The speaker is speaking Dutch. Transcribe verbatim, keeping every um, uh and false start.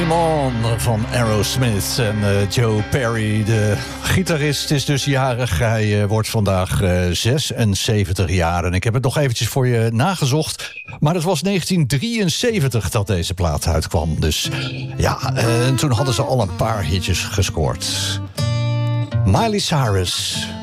Dream On van Aerosmith. En uh, Joe Perry, de gitarist, is dus jarig. Hij uh, wordt vandaag uh, zesenzeventig jaar. En ik heb het nog eventjes voor je nagezocht. Maar het was negentien drieënzeventig dat deze plaat uitkwam. Dus ja, uh, en toen hadden ze al een paar hitjes gescoord. Miley Cyrus.